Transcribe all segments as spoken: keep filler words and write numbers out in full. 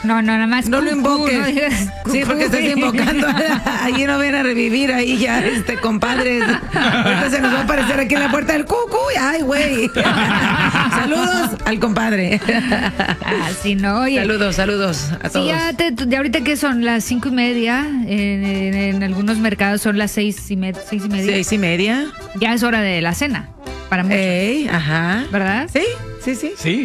No, no, nada más. No lo cucú, invoques. no digas Sí, cucú. porque estás invocando. Allí no ven a revivir ahí ya, este, compadres. Ahorita se nos va a aparecer aquí en la puerta del cucu. Ay, güey. Saludos al compadre. Así no, oye. Saludos, saludos a Sí, todos. ya, te, ya ahorita que son las cinco y media, en, en- en algunos mercados son las seis y, med- seis y media. Seis y media. Ya es hora de la cena, para muchos, Ey, ajá. ¿verdad? Sí, sí, sí. Sí.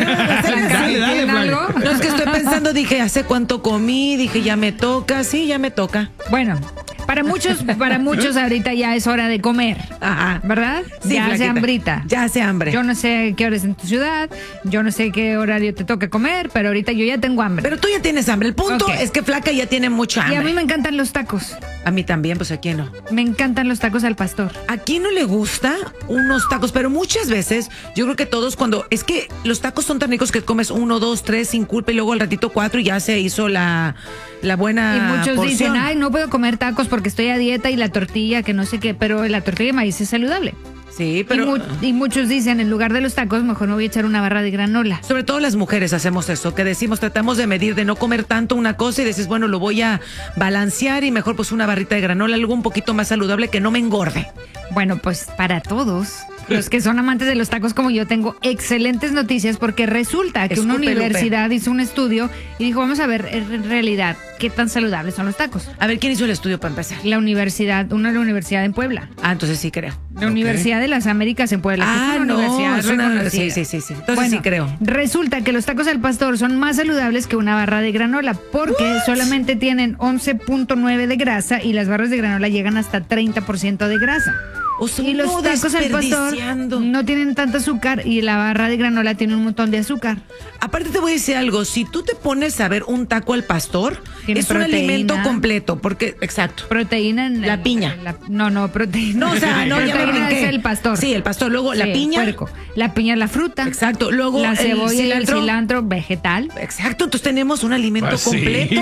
¿Tienen dale, dale, algo? Flavia. No, es que estoy pensando, dije, ¿hace cuánto comí? Dije, ya me toca. Sí, ya me toca. Bueno, para muchos, para muchos ahorita ya es hora de comer, Ajá. ¿verdad? Sí, ya hace flaquita. hambrita. Ya hace hambre. Yo no sé qué hora es en tu ciudad, yo no sé qué horario te toca comer, pero ahorita yo ya tengo hambre. Pero tú ya tienes hambre. El punto Ok. es que Flaca ya tiene mucha y hambre. a mí me encantan los tacos. A mí también, pues aquí no. Me encantan los tacos al pastor. ¿A quién no le gusta unos tacos? Pero muchas veces, yo creo que todos cuando... Es que los tacos son tan ricos que comes uno, dos, tres sin culpa y luego al ratito cuatro y ya se hizo la, la buena Y muchos porción. dicen, ay, no puedo comer tacos porque estoy a dieta y la tortilla, que no sé qué, pero la tortilla de maíz es saludable. Sí, pero... y, mu- y muchos dicen, en lugar de los tacos, mejor me voy a echar una barra de granola. Sobre todo las mujeres hacemos eso, que decimos, tratamos de medir, de no comer tanto una cosa y dices, bueno, lo voy a balancear y mejor pues una barrita de granola, algo un poquito más saludable que no me engorde. Bueno, pues para todos los que son amantes de los tacos como yo, tengo excelentes noticias porque resulta que una Escupe, Lupe. universidad hizo un estudio y dijo, vamos a ver en realidad qué tan saludables son los tacos. A ver, ¿quién hizo el estudio para empezar? La universidad, una de la universidad en Puebla. Ah, entonces sí creo. La Universidad de las Américas en Puebla. que Ah, es una no, universidad es una- reconocida. sí, sí, sí, sí. Entonces Bueno, sí creo. Resulta que los tacos al pastor son más saludables que una barra de granola porque solamente tienen once punto nueve de grasa y las barras de granola llegan hasta treinta por ciento de grasa. O sea, Y los no tacos al pastor desperdiciando. no tienen tanto azúcar y la barra de granola tiene un montón de azúcar. Aparte te voy a decir algo, si tú te pones a ver un taco al pastor, Tiene es un proteína. alimento completo, porque, exacto. Proteína en La el- piña. la- no, no, proteína. No, o sea, no, ya me proteína brinqué. es el pastor. Sí, el pastor. Luego la Sí, piña. puerco. La piña es la fruta. Exacto. Luego La el cebolla y el cilantro. cilantro vegetal. Exacto, entonces tenemos un alimento Pues sí. completo.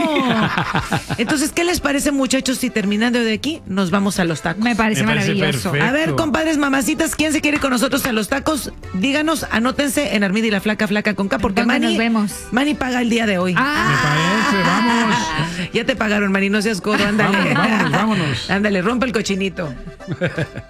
Entonces, ¿qué les parece, muchachos, si terminando de aquí nos vamos a los tacos? Me parece Me parece maravilloso. perfecto. A ver, compadres, mamacitas, ¿quién se quiere ir con nosotros a los tacos? Díganos, anótense en Armida y la Flaca, Flaca con K, porque ¿Dónde Manny, nos vemos? Manny paga el día de hoy. Ah, Me parece, vamos. Ya te pagaron, Manny, no seas codo, ándale. Vámonos, vámonos, vámonos. Ándale, rompe el cochinito.